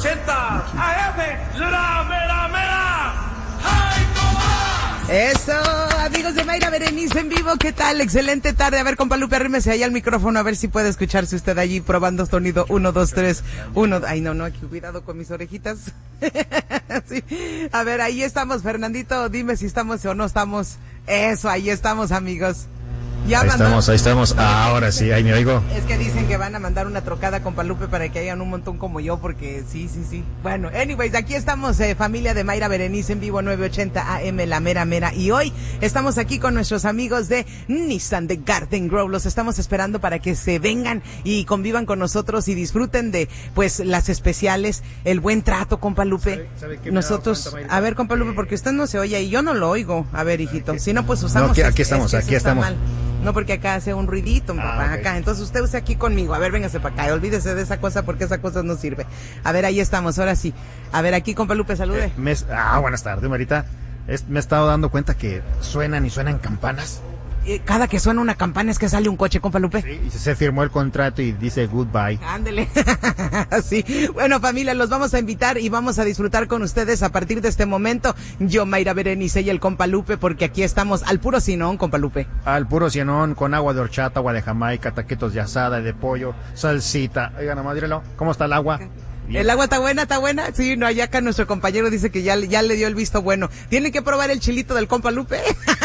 980 AM, la mera mera. ¡Ay, cómo! Eso, amigos de Mayra Berenice en vivo, ¿qué tal? Excelente tarde. A ver, compa Lupe, arrímese ahí al micrófono a ver si puede escucharse usted allí probando sonido 1, 2, 3, 1. Ay, no, aquí cuidado con mis orejitas. Sí. A ver, ahí estamos, Fernandito, dime si estamos o no estamos. Eso, ahí estamos, amigos. Ahí estamos. Ahora sí, ahí me oigo. Es que dicen que van a mandar una trocada con Palupe para que hayan un montón como yo, porque sí. Bueno, anyways, aquí estamos, familia de Mayra Berenice en vivo, 980 AM, la mera mera. Y hoy estamos aquí con nuestros amigos de Nissan de Garden Grove. Los estamos esperando para que se vengan y convivan con nosotros y disfruten de, pues, las especiales, el buen trato, compa Lupe. ¿Sabe qué Nosotros, a ver, compa Lupe, porque usted no se oye y yo no lo oigo. A ver, hijito, si no, pues usamos. No, aquí estamos. Mal. No, porque acá hace un ruidito, papá, okay. Acá. Entonces usted use aquí conmigo. A ver, véngase para acá. Olvídese de esa cosa porque esa cosa no sirve. A ver, ahí estamos, ahora sí. A ver, aquí, compa Lupe, salude. Buenas tardes, Marita. Me he estado dando cuenta que suenan campanas. Cada que suena una campana es que sale un coche, compa Lupe. Sí, y se firmó el contrato y dice goodbye. Ándele. Sí. Bueno, familia, los vamos a invitar y vamos a disfrutar con ustedes a partir de este momento. Yo, Mayra Berenice y el compa Lupe, porque aquí estamos al puro cinón, compa Lupe. Al puro cinón, con agua de horchata, agua de Jamaica, taquitos de asada, de pollo, salsita. Oiga, nomás dígalo, ¿cómo está el agua? Bien. ¿El agua está buena? Sí, no, allá acá nuestro compañero dice que ya le dio el visto bueno. Tienen que probar el chilito del compa Lupe.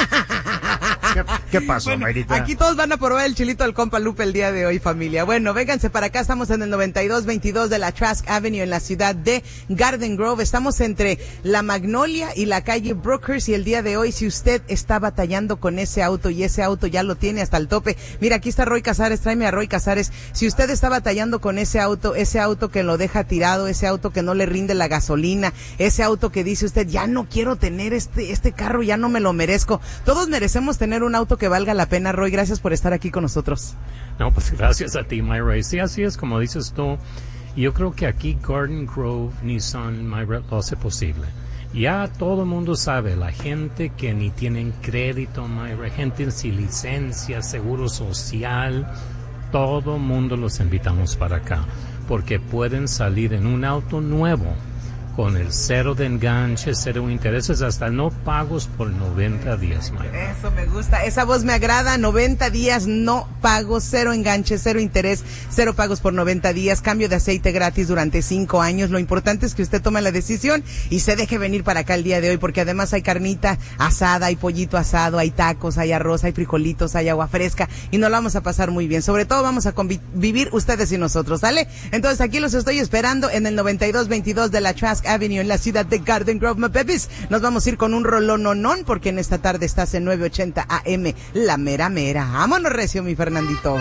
¿Qué pasó, bueno, Mayrita? Aquí todos van a probar el chilito del compa Lupe el día de hoy, familia. Bueno, vénganse para acá, estamos en el 9222 de la Trask Avenue en la ciudad de Garden Grove. Estamos entre la Magnolia y la calle Brookhurst y el día de hoy, si usted está batallando con ese auto y ese auto ya lo tiene hasta el tope. Mira, aquí está Roy Casares, tráeme a Roy Casares. Si usted está batallando con ese auto que lo deja tirado, ese auto que no le rinde la gasolina, ese auto que dice usted, ya no quiero tener este carro, ya no me lo merezco. Todos merecemos tener un auto que valga la pena. Roy, gracias por estar aquí con nosotros. No, pues gracias a ti, Mayra. Sí, así es como dices tú. Yo creo que aquí Garden Grove, Nissan, Mayra, lo hace posible. Ya todo el mundo sabe, la gente que ni tienen crédito, Mayra, gente sin licencia, seguro social, todo el mundo los invitamos para acá, porque pueden salir en un auto nuevo, con el cero de enganche, cero intereses, hasta no pagos por 90 días, Mayra. Eso me gusta, esa voz me agrada. 90 días, no pagos, cero enganche, cero interés, cero pagos por 90 días, cambio de aceite gratis durante 5 años. Lo importante es que usted tome la decisión y se deje venir para acá el día de hoy, porque además hay carnita asada, hay pollito asado, hay tacos, hay arroz, hay frijolitos, hay agua fresca, y nos lo vamos a pasar muy bien. Sobre todo vamos a convivir ustedes y nosotros, ¿sale? Entonces aquí los estoy esperando en el 9222 de la Trask Avenue en la ciudad de Garden Grove, my babies. Nos vamos a ir con un rolononón porque en esta tarde estás en 980 AM, la mera mera. Vámonos recio, mi Fernandito.